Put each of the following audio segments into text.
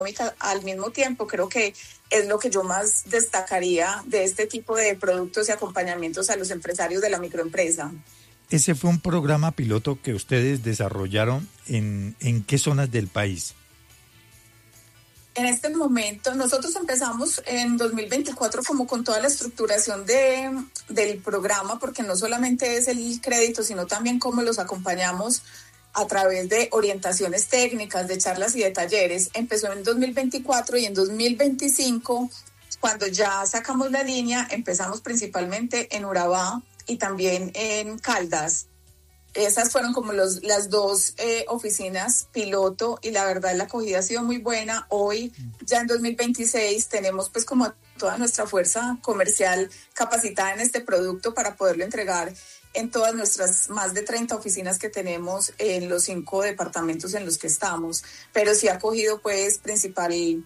al mismo tiempo, creo que es lo que yo más destacaría de este tipo de productos y acompañamientos a los empresarios de la microempresa. Ese fue un programa piloto que ustedes desarrollaron ¿en qué zonas del país? En este momento, nosotros empezamos en 2024 como con toda la estructuración del programa, porque no solamente es el crédito, sino también cómo los acompañamos a través de orientaciones técnicas, de charlas y de talleres. Empezó en 2024 y en 2025, cuando ya sacamos la línea, empezamos principalmente en Urabá y también en Caldas. Esas fueron como las dos oficinas piloto y la verdad la acogida ha sido muy buena. Hoy, ya en 2026, tenemos pues como toda nuestra fuerza comercial capacitada en este producto para poderlo entregar en todas nuestras más de 30 oficinas que tenemos en los 5 departamentos en los que estamos. Pero sí ha cogido pues principalmente,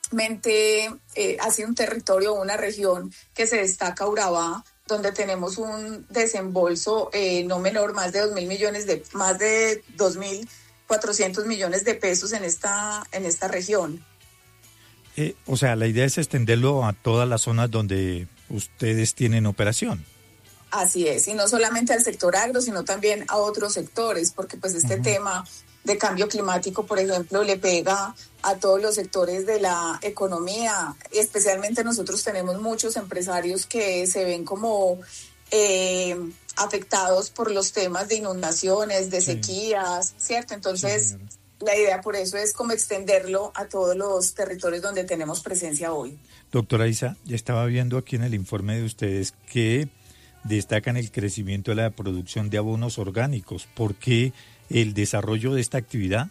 ha sido un territorio, una región que se destaca Urabá, donde tenemos un desembolso no menor, más de 2.400 millones de pesos en esta región. O sea, la idea es extenderlo a todas las zonas donde ustedes tienen operación. Así es, y no solamente al sector agro, sino también a otros sectores, porque pues este tema de cambio climático, por ejemplo, le pega a todos los sectores de la economía. Especialmente nosotros tenemos muchos empresarios que se ven como afectados por los temas de inundaciones, de sequías, ¿cierto? Entonces, la idea por eso es como extenderlo a todos los territorios donde tenemos presencia hoy. Doctora Isa, ya estaba viendo aquí en el informe de ustedes que destacan el crecimiento de la producción de abonos orgánicos. ¿Por qué el desarrollo de esta actividad?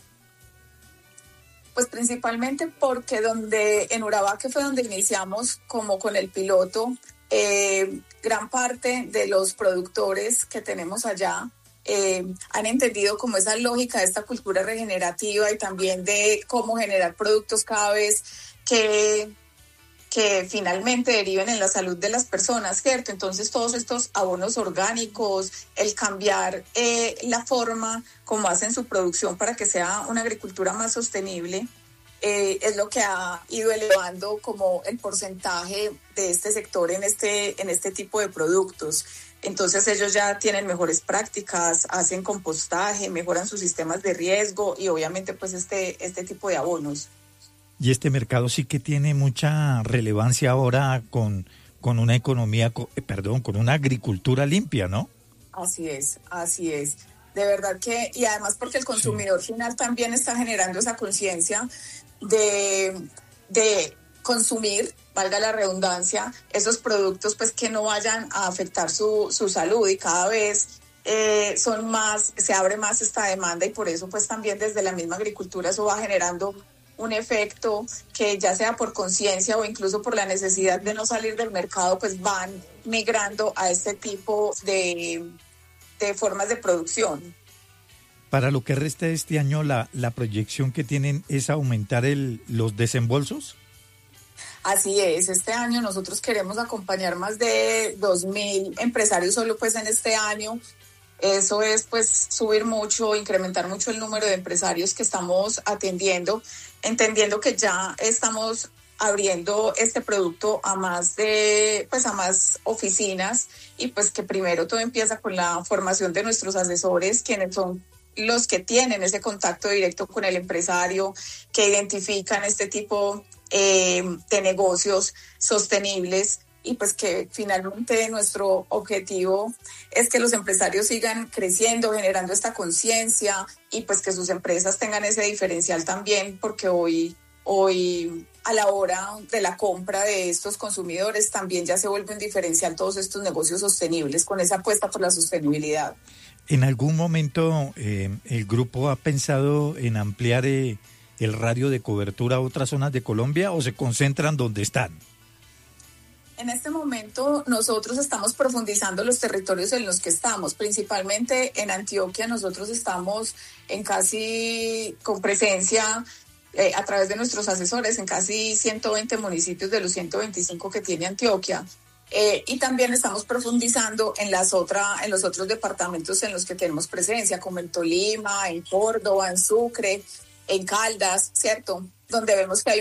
Pues principalmente porque en Urabá, que fue donde iniciamos como con el piloto, gran parte de los productores que tenemos allá han entendido como esa lógica de esta cultura regenerativa y también de cómo generar productos cada vez que finalmente deriven en la salud de las personas, ¿cierto? Entonces todos estos abonos orgánicos, el cambiar la forma como hacen su producción para que sea una agricultura más sostenible, es lo que ha ido elevando como el porcentaje de este sector en este tipo de productos. Entonces ellos ya tienen mejores prácticas, hacen compostaje, mejoran sus sistemas de riesgo y obviamente pues este tipo de abonos. Y este mercado sí que tiene mucha relevancia ahora con una economía, con una agricultura limpia, ¿no? Así es. De verdad que, y además porque el consumidor final también está generando esa conciencia de consumir, valga la redundancia, esos productos pues que no vayan a afectar su salud, y cada vez se abre más esta demanda, y por eso pues también desde la misma agricultura eso va generando un efecto que, ya sea por conciencia o incluso por la necesidad de no salir del mercado, pues van migrando a este tipo de formas de producción. Para lo que resta de este año, la proyección que tienen es aumentar los desembolsos. Así es, este año nosotros queremos acompañar más de 2.000 empresarios solo pues en este año. Eso es pues subir mucho, incrementar mucho el número de empresarios que estamos atendiendo, entendiendo que ya estamos abriendo este producto a más oficinas, y pues que primero todo empieza con la formación de nuestros asesores, quienes son los que tienen ese contacto directo con el empresario, que identifican este tipo de negocios sostenibles, y pues que finalmente nuestro objetivo es que los empresarios sigan creciendo, generando esta conciencia, y pues que sus empresas tengan ese diferencial también, porque hoy a la hora de la compra de estos consumidores también ya se vuelve un diferencial todos estos negocios sostenibles, con esa apuesta por la sostenibilidad. ¿En algún momento el grupo ha pensado en ampliar el radio de cobertura a otras zonas de Colombia, o se concentran donde están? En este momento nosotros estamos profundizando los territorios en los que estamos, principalmente en Antioquia. Nosotros estamos con presencia a través de nuestros asesores en casi 120 municipios de los 125 que tiene Antioquia. Y también estamos profundizando en los otros departamentos en los que tenemos presencia, como en Tolima, en Córdoba, en Sucre. en Caldas, ¿cierto? Donde vemos que hay